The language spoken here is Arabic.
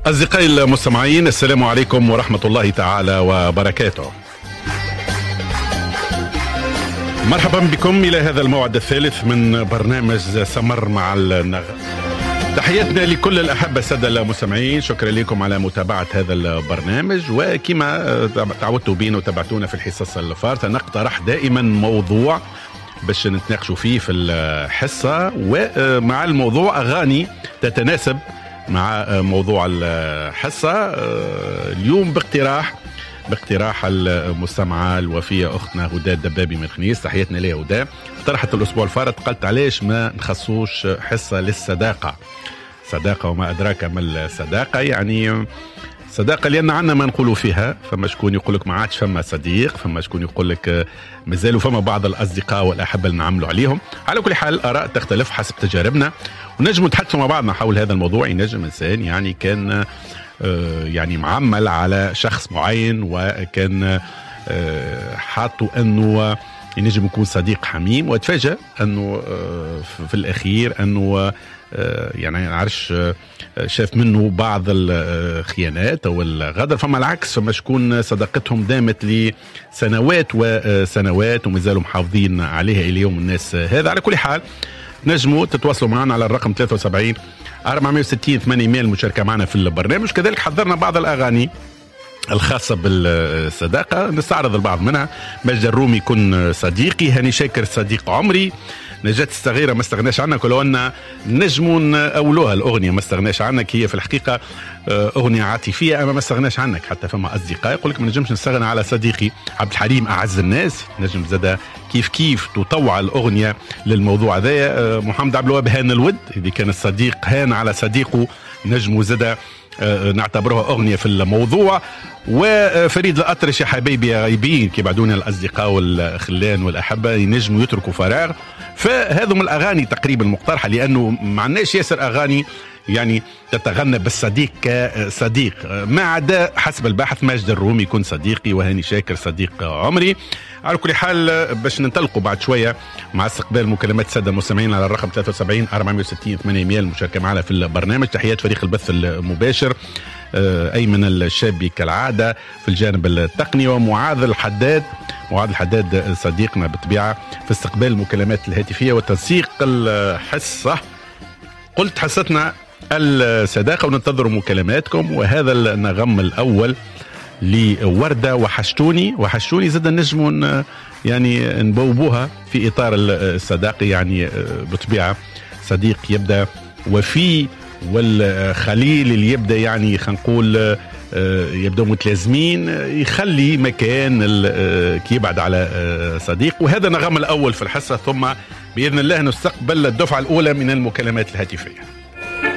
أصدقائي المستمعين، السلام عليكم ورحمة الله تعالى وبركاته. مرحبا بكم إلى هذا الموعد الثالث من برنامج سمر مع النغم. تحياتنا لكل الأحبة السادة المستمعين، شكرا لكم على متابعة هذا البرنامج. وكما تعودتوا بينا وتابعتونا في الحصص الفارطة، نقترح دائما موضوع باش نتناقشوا فيه في الحصة، ومع الموضوع أغاني تتناسب مع موضوع الحصة. اليوم باقتراح المستمعة الوفية أختنا هدى الدبابي من خنيس، تحياتنا لها هدى. اقترحت الأسبوع الفارط، قلت علاش ما نخصوش حصة للصداقة. صداقة وما أدراك ما الصداقة، يعني صداقة لأن عنا ما نقولوا فيها. فما شكون يقول لك ما عادش فما صديق، فما شكون يقول لك مازالوا فما بعض الأصدقاء والأحبة اللي نعملوا عليهم. على كل حال الآراء تختلف حسب تجاربنا، ونجم نتحدثوا مع بعضنا حول هذا الموضوع. ينجم إنسان يعني كان يعني معمل على شخص معين، وكان حاطه أنه ينجم يكون صديق حميم، وتفاجأ أنه في الأخير أنه يعني عارش شاف منه بعض الخيانات أو الغدر. فما العكس، فما شكون صداقتهم دامت لسنوات وسنوات ومازالوا محافظين عليها إلى يوم الناس هذا. على كل حال نجموا تتواصلوا معنا على الرقم 73 460 800 المشاركة معنا في البرنامج. كذلك حضرنا بعض الأغاني الخاصة بالصداقة، نستعرض البعض منها. مجد الرومي كن صديقي، هاني شاكر صديق عمري، نجاة الصغيرة ما استغناش عنك، ولو أن نجمون أولوها الأغنية ما استغناش عنك، هي في الحقيقة أغنية عاطفية، أما ما استغناش عنك. حتى فما أصدقاء يقول لك ما نجمش نستغنى على صديقي عبد الحليم أعز الناس، نجم زاد كيف تطوع الأغنية للموضوع هذا. محمد عبد الوهاب هان الود، إذا كان الصديق هان على صديقه نجم زاد نعتبرها أغنية في الموضوع. وفريد الأطرش يا حبايبي يا غايبين، كي بعدونا الأصدقاء والخلان والأحبة ينجموا يتركوا فراغ. فهذو من الأغاني تقريبا مقترحة، لأنه ما عندناش ياسر أغاني يعني تتغنى بالصديق كصديق، ما عدا حسب الباحث ماجد الرومي يكون صديقي، وهاني شاكر صديق عمري. على كل حال باش ننطلقوا بعد شوية مع استقبال مكالمات السادة المستمعين على الرقم 73 460 800 المشاركة معنا في البرنامج. تحيات فريق البث المباشر، أيمن الشابي كالعادة في الجانب التقني، ومعاذ الحداد صديقنا بالطبيعة في استقبال المكالمات الهاتفية وتنسيق الحصة. قلت حصتنا الصداقة وننتظر مكالماتكم. وهذا النغم الأول لوردة وحشتوني زاد النجم يعني نبوبوها في إطار الصداقة، يعني بطبيعة صديق يبدأ وفي، والخليل اللي يبدأ يعني خلينا نقول يبدأ متلازمين، يخلي مكان كي يبعد على صديق. وهذا نغم الأول في الحصة، ثم بإذن الله نستقبل الدفعة الأولى من المكالمات الهاتفية.